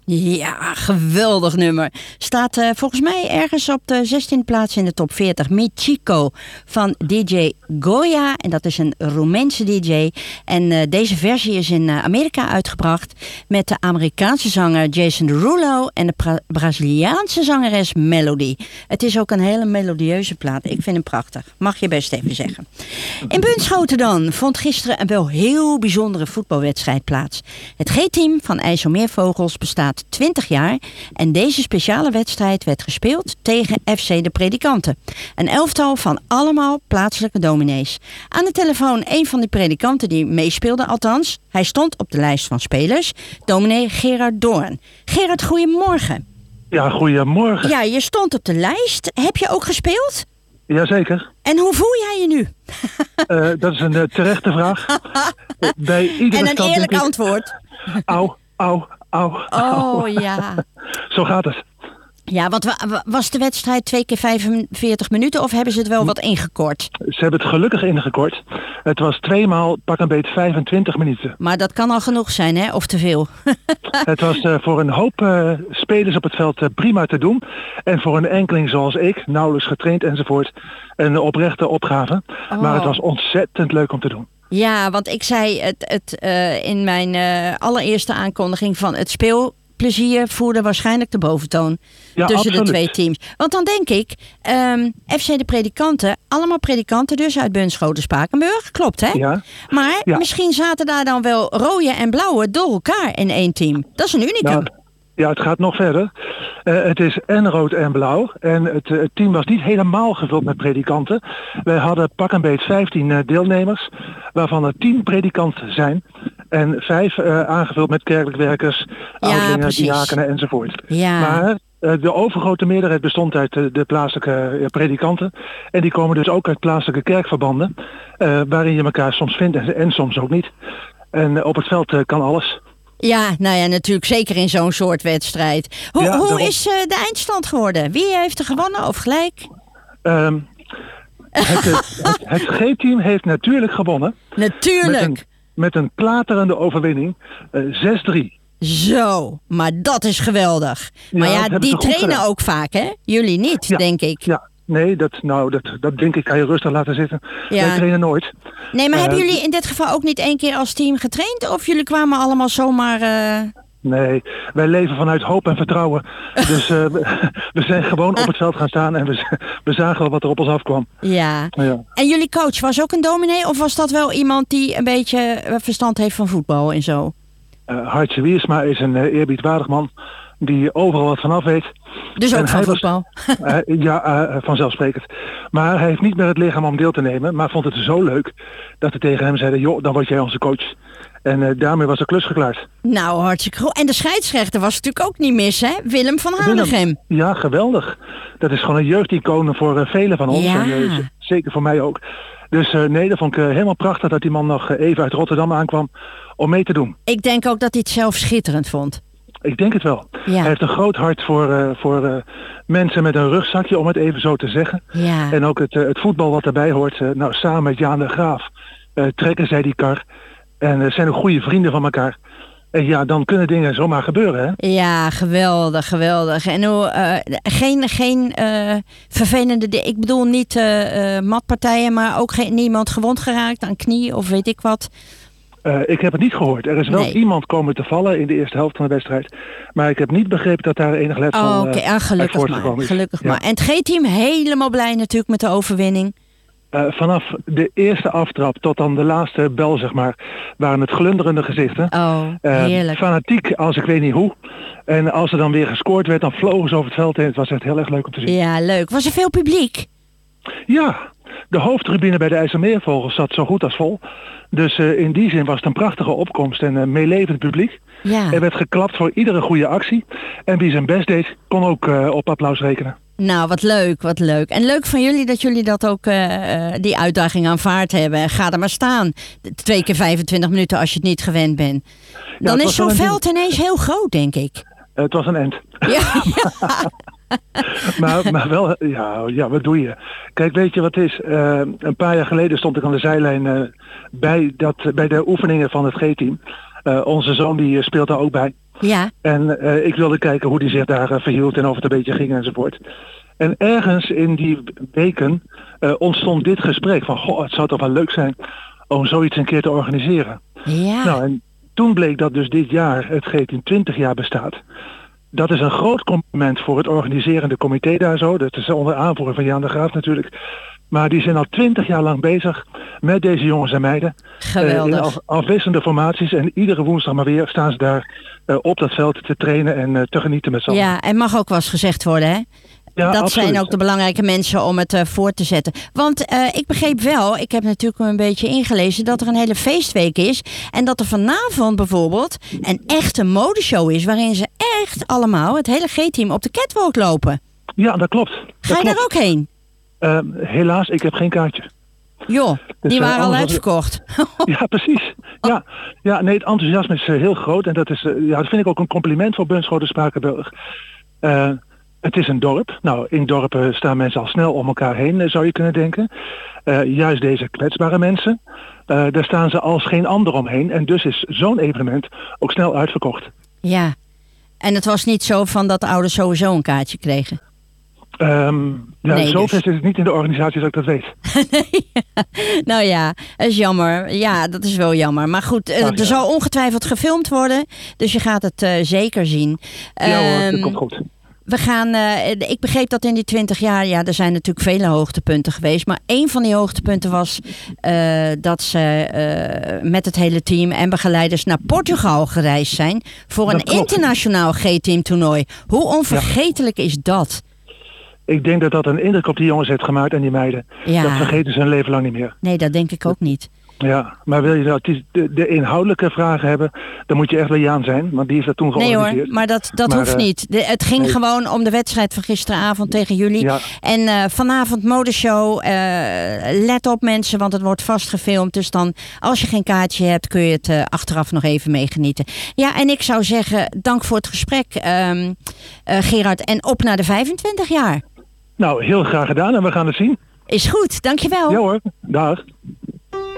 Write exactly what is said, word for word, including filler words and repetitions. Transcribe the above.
Ja, geweldig nummer. Staat uh, volgens mij ergens op de zestiende plaats in de top veertig. Mi Chico van D J Goya. En dat is een Roemeense D J. En uh, deze versie is in uh, Amerika uitgebracht met de Amerikaanse zanger Jason Derulo en de Bra- Braziliaanse zangeres Melody. Het is ook een hele melodieuze plaat. Ik vind hem prachtig. Mag je best even zeggen. In Bunschoten dan vond gisteren een wel heel bijzondere voetbalwedstrijd plaats. Het G-team van IJsselmeervogels bestaat twintig jaar en deze speciale wedstrijd werd gespeeld tegen F C de Predikanten. Een elftal van allemaal plaatselijke dominees. Aan de telefoon een van die predikanten die meespeelde, althans. Hij stond op de lijst van spelers, dominee Gerard Doorn. Gerard, goedemorgen. Ja, goedemorgen. Ja, je stond op de lijst. Heb je ook gespeeld? Jazeker. En hoe voel jij je nu? Uh, dat is een uh, terechte vraag. Bij iedere en een stand eerlijk ik, antwoord. Au, au, au. Oh au. ja. Zo gaat het. Ja, want wa- was de wedstrijd twee keer vijfenveertig minuten of hebben ze het wel wat ingekort? Ze hebben het gelukkig ingekort. Het was tweemaal pak een beet vijfentwintig minuten. Maar dat kan al genoeg zijn, hè? Of te veel? Het was uh, voor een hoop uh, spelers op het veld uh, prima te doen. En voor een enkeling zoals ik, nauwelijks getraind enzovoort, een oprechte opgave. Oh. Maar het was ontzettend leuk om te doen. Ja, want ik zei het, het uh, in mijn uh, allereerste aankondiging van het speelplezier voerde waarschijnlijk de boventoon Ja, tussen absoluut. de twee teams. Want dan denk ik, um, F C de Predikanten, allemaal predikanten dus uit Bunschoten-Spakenburg, klopt hè? Ja. Maar Ja. misschien zaten daar dan wel rode en blauwe door elkaar in één team. Dat is een unicum. Nou, ja, het gaat nog verder. Uh, het is en rood en blauw. En het, uh, het team was niet helemaal gevuld met predikanten. Wij hadden pak een beet vijftien uh, deelnemers, waarvan er tien predikanten zijn. En vijf uh, aangevuld met kerkelijk werkers, Ja, ouderlingen, precies. diakenen enzovoort. Ja. Maar uh, de overgrote meerderheid bestond uit uh, de plaatselijke uh, predikanten. En die komen dus ook uit plaatselijke kerkverbanden, uh, waarin je elkaar soms vindt en, en soms ook niet. En uh, op het veld uh, kan alles. Ja, nou ja, natuurlijk zeker in zo'n soort wedstrijd. Ho- Ja, hoe daarom. is uh, de eindstand geworden? Wie heeft er gewonnen of gelijk? Um, het, het, het, het G-team heeft natuurlijk gewonnen. Natuurlijk. Met een, met een klaterende overwinning. Uh, zes drie. Zo, maar dat is geweldig. Maar Ja, ja, dat hebben die ze goed trainen gedaan. ook vaak, hè? Jullie niet, Ja, denk ik. Ja, nee, dat, nou, dat, dat denk ik kan je rustig laten zitten. Ja. Wij trainen nooit. Nee, maar Uh, hebben jullie in dit geval ook niet één keer als team getraind? Of jullie kwamen allemaal zomaar... Uh... Nee, wij leven vanuit hoop en vertrouwen. Dus uh, we, we zijn gewoon op het veld gaan staan en we, we zagen wel wat er op ons afkwam. Ja. Ja. En jullie coach was ook een dominee? Of was dat wel iemand die een beetje verstand heeft van voetbal en zo? Uh, Hartje Wiersma is een uh, eerbiedwaardig man die overal wat vanaf weet. Dus ook En van hij was- voetbal? Uh, ja, uh, vanzelfsprekend. Maar hij heeft niet meer het lichaam om deel te nemen, maar vond het zo leuk dat we tegen hem zeiden, joh, dan word jij onze coach. En uh, daarmee was de klus geklaard. Nou, hartstikke goed. En de scheidsrechter was natuurlijk ook niet mis, hè? Willem van Willem. Hanegem. Ja, geweldig. Dat is gewoon een jeugdicoon voor uh, velen van ons. Ja. En, uh, z- zeker voor mij ook. Dus uh, nee, dat vond ik uh, helemaal prachtig dat die man nog uh, even uit Rotterdam aankwam om mee te doen. Ik denk ook dat hij het zelf schitterend vond. Ik denk het wel. Ja. Hij heeft een groot hart voor, uh, voor uh, mensen met een rugzakje, om het even zo te zeggen. Ja. En ook het, uh, het voetbal wat daarbij hoort. Uh, nou, samen met Jaan de Graaf uh, trekken zij die kar. En uh, zijn ook goede vrienden van elkaar. En ja, dan kunnen dingen zomaar gebeuren, hè? Ja, geweldig, geweldig. En hoe, uh, geen, geen uh, vervelende... di- Ik bedoel niet uh, uh, matpartijen, maar ook geen, niemand gewond geraakt aan knie of weet ik wat. Uh, ik heb het niet gehoord. Er is wel Nee. iemand komen te vallen in de eerste helft van de wedstrijd. Maar ik heb niet begrepen dat daar enig letsel Oh, uh, oké, ah, uit gelukkig maar. voortgekomen is. Gelukkig Ja. maar. En het G-team helemaal blij natuurlijk met de overwinning. Uh, vanaf de eerste aftrap tot dan de laatste bel, zeg maar, waren het glunderende gezichten. Oh, Uh, heerlijk. fanatiek als ik weet niet hoe. En als er dan weer gescoord werd, dan vlogen ze over het veld heen. Het was echt heel erg leuk om te zien. Ja, leuk. Was er veel publiek? Ja, de hoofdtribune bij de IJsselmeervogels zat zo goed als vol. Dus uh, in die zin was het een prachtige opkomst en uh, meelevend publiek. Ja. Er werd geklapt voor iedere goede actie. En wie zijn best deed, kon ook uh, op applaus rekenen. Nou, wat leuk, wat leuk. En leuk van jullie dat jullie dat ook, uh, die uitdaging aanvaard hebben. Ga er maar staan. Twee keer vijfentwintig minuten als je het niet gewend bent. Dan het is was zo'n wel een veld ineens heel groot, denk ik. Uh, het was een end. Ja, maar, maar wel, ja, ja, wat doe je? Kijk, weet je wat het is? Uh, een paar jaar geleden stond ik aan de zijlijn uh, bij, dat, bij de oefeningen van het G-team. Uh, onze zoon die uh, speelt daar ook bij. Ja. En uh, ik wilde kijken hoe die zich daar uh, verhield en of het een beetje ging enzovoort. En ergens in die weken uh, ontstond dit gesprek van, goh, het zou toch wel leuk zijn om zoiets een keer te organiseren. Ja. Nou, en toen bleek dat dus dit jaar het G tien twintig jaar bestaat. Dat is een groot compliment voor het organiserende comité daar zo. Dat is onder aanvoering van Jan de Graaf natuurlijk. Maar die zijn al twintig jaar lang bezig met deze jongens en meiden. Geweldig. Uh, in af, afwisselende formaties. En iedere woensdag maar weer staan ze daar uh, op dat veld te trainen en uh, te genieten met z'n allen. Ja, en mag ook wel eens gezegd worden, hè? Ja, dat absoluut. zijn ook de belangrijke mensen om het uh, voor te zetten. Want uh, ik begreep wel, ik heb natuurlijk een beetje ingelezen, dat er een hele feestweek is. En dat er vanavond bijvoorbeeld een echte modeshow is, waarin ze echt allemaal, het hele G-team, op de catwalk lopen. Ja, dat klopt. Dat Ga je klopt. daar ook heen? Uh, helaas, ik heb geen kaartje. Joh, dus, die waren uh, al was... uitverkocht. Ja, precies. Ja, ja, nee, het enthousiasme is uh, heel groot. En dat, is, uh, ja, dat vind ik ook een compliment voor Bunschoten Spakenburg. Uh, het is een dorp. Nou, in dorpen staan mensen al snel om elkaar heen, zou je kunnen denken. Uh, juist deze kwetsbare mensen. Uh, daar staan ze als geen ander omheen. En dus is zo'n evenement ook snel uitverkocht. Ja, en het was niet zo van dat de ouders sowieso een kaartje kregen. Um, ja, nee, zover dus. is het niet in de organisatie dat ik dat weet. nee, nou ja, dat is jammer. Ja, dat is wel jammer. Maar goed, uh, Ach, er ja. zal ongetwijfeld gefilmd worden. Dus je gaat het uh, zeker zien. Ja hoor, dat Um, komt goed. We gaan, uh, ik begreep dat in die twintig jaar, ja, er zijn natuurlijk vele hoogtepunten geweest. Maar één van die hoogtepunten was uh, dat ze uh, met het hele team en begeleiders naar Portugal gereisd zijn. Voor Dat een klopt. internationaal G-team toernooi. Hoe onvergetelijk ja. is dat? Ik denk dat dat een indruk op die jongens heeft gemaakt en die meiden. Ja. Dat vergeten ze hun leven lang niet meer. Nee, dat denk ik ook niet. Ja, maar wil je nou de, de inhoudelijke vragen hebben, dan moet je echt bij Jaan zijn, want die heeft dat toen Nee georganiseerd. hoor, maar dat, dat maar, hoeft uh, niet. De, het ging nee. gewoon om de wedstrijd van gisteravond tegen jullie. Ja. En uh, vanavond modeshow. Uh, let op mensen, want het wordt vast gefilmd. Dus dan, als je geen kaartje hebt, kun je het uh, achteraf nog even meegenieten. Ja, en ik zou zeggen, dank voor het gesprek, um, uh, Gerard. En op naar de vijfentwintig jaar. Nou, heel graag gedaan en we gaan het zien. Is goed, dankjewel. Ja hoor, dag.